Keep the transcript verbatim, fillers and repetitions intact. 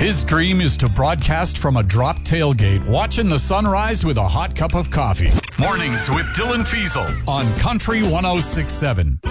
His dream is to broadcast from a drop tailgate, watching the sunrise with a hot cup of coffee. Mornings with Dylan Fiesel on Country one oh six point seven.